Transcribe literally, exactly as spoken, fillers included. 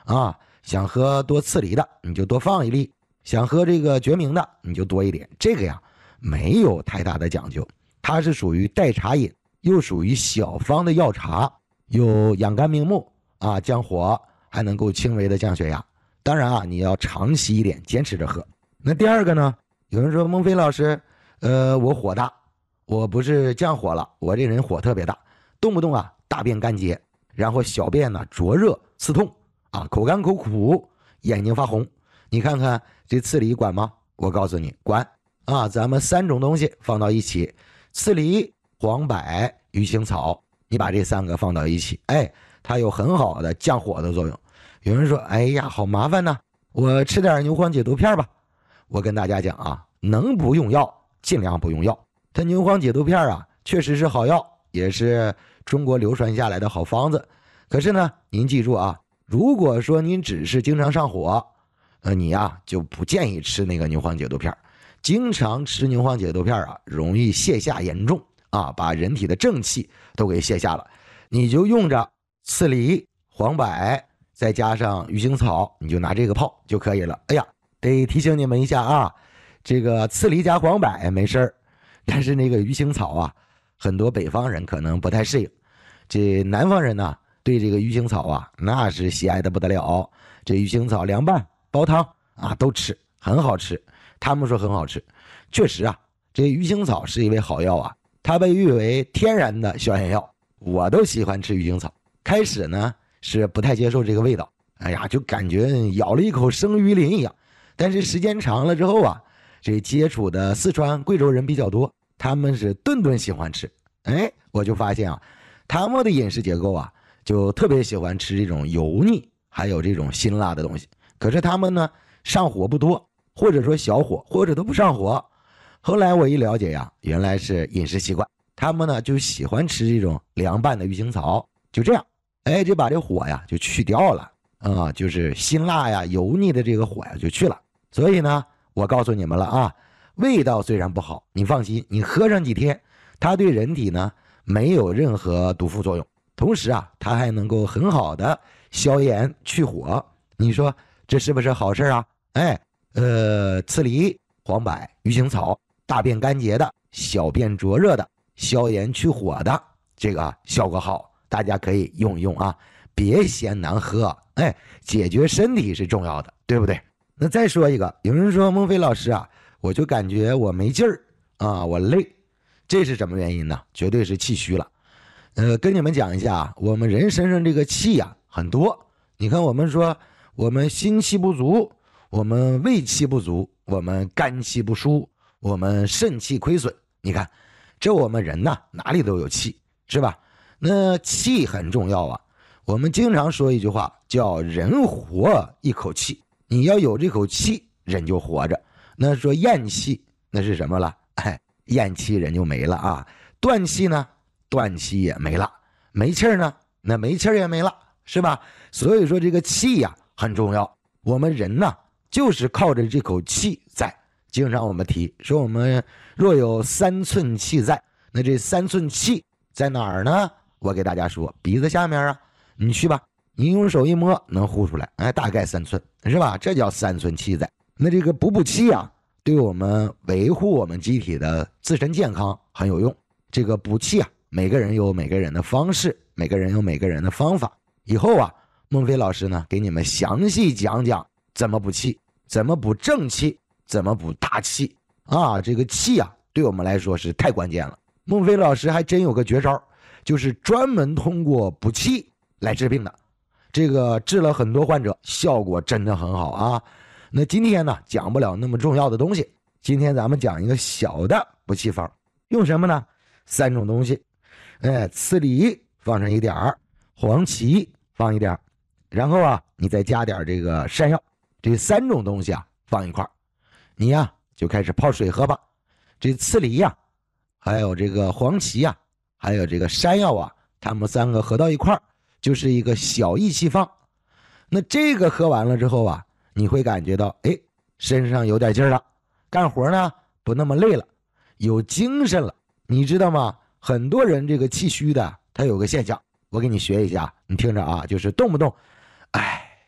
啊。想喝多刺梨的，你就多放一粒；想喝这个决明的，你就多一点。这个呀，没有太大的讲究，它是属于代茶饮，又属于小方的药茶，有养肝明目啊，降火，还能够轻微的降血压。当然啊，你要长期一点，坚持着喝。那第二个呢？有人说孟非老师，呃，我火大，我不是降火了，我这人火特别大，动不动啊大便干结，然后小便呢灼热刺痛。啊，口干口苦，眼睛发红，你看看这刺梨管吗？我告诉你，管啊！咱们三种东西放到一起，刺梨、黄柏、鱼腥草，你把这三个放到一起，哎，它有很好的降火的作用。有人说，哎呀，好麻烦呐，我吃点牛黄解毒片吧。我跟大家讲啊，能不用药尽量不用药。它牛黄解毒片啊，确实是好药，也是中国流传下来的好方子。可是呢，您记住啊。如果说您只是经常上火，呃，你呀、啊、就不建议吃那个牛黄解毒片。经常吃牛黄解毒片啊，容易泻下严重啊，把人体的正气都给泻下了。你就用着刺梨、黄柏，再加上鱼腥草，你就拿这个泡就可以了。哎呀，得提醒你们一下啊，这个刺梨加黄柏没事儿，但是那个鱼腥草啊，很多北方人可能不太适应，这南方人呢。对这个鱼腥草啊，那是喜爱的不得了。这鱼腥草凉拌、煲汤啊，都吃，很好吃。他们说很好吃，确实啊，这鱼腥草是一味好药啊，它被誉为天然的消炎药。我都喜欢吃鱼腥草。开始呢是不太接受这个味道，哎呀，就感觉咬了一口生鱼鳞一样。但是时间长了之后啊，这接触的四川、贵州人比较多，他们是顿顿喜欢吃。哎，我就发现啊，他们的饮食结构啊。就特别喜欢吃这种油腻还有这种辛辣的东西，可是他们呢上火不多，或者说小火，或者都不上火。后来我一了解呀，原来是饮食习惯，他们呢就喜欢吃这种凉拌的鱼腥草，就这样，哎，就把这火呀就去掉了啊，就是辛辣呀油腻的这个火呀就去了。所以呢我告诉你们了啊，味道虽然不好，你放心，你喝上几天，它对人体呢没有任何毒副作用。同时啊，它还能够很好的消炎去火，你说这是不是好事啊？哎，呃，刺梨、黄柏、鱼腥草，大便干结的、小便灼热的、消炎去火的，这个效果好，大家可以用一用啊，别嫌难喝，哎，解决身体是重要的，对不对？那再说一个，有人说孟非老师啊，我就感觉我没劲儿啊，我累，这是什么原因呢？绝对是气虚了。呃，跟你们讲一下，我们人身上这个气呀、啊、很多。你看，我们说我们心气不足，我们胃气不足，我们肝气不舒，我们肾气亏损。你看，这我们人呐，哪里都有气，是吧？那气很重要啊。我们经常说一句话，叫人活一口气。你要有这口气，人就活着。那说咽气，那是什么了？哎，咽气人就没了啊。断气呢？断气也没了，没气儿呢，那没气儿也没了，是吧？所以说这个气呀、啊、很重要。我们人呢就是靠着这口气在。经常我们提说，我们若有三寸气在，那这三寸气在哪儿呢？我给大家说，鼻子下面啊，你去吧，你用手一摸能呼出来，哎，大概三寸，是吧？这叫三寸气在。那这个补补气啊，对我们维护我们机体的自身健康很有用。这个补气啊，每个人有每个人的方式，每个人有每个人的方法。以后啊，孟非老师呢给你们详细讲讲怎么补气，怎么补正气，怎么补大气啊。这个气啊对我们来说是太关键了。孟非老师还真有个绝招，就是专门通过补气来治病的，这个治了很多患者，效果真的很好啊。那今天呢讲不了那么重要的东西，今天咱们讲一个小的补气方，用什么呢？三种东西，哎，刺梨放上一点儿，黄芪放一点儿，然后啊，你再加点这个山药，这三种东西啊放一块儿，你呀就开始泡水喝吧。这刺梨呀，还有这个黄芪呀，还有这个山药啊，它们三个合到一块儿，就是一个小益气方。那这个喝完了之后啊，你会感觉到，哎，身上有点劲儿了，干活呢不那么累了，有精神了。你知道吗？很多人这个气虚的，他有个现象，我给你学一下，你听着啊，就是动不动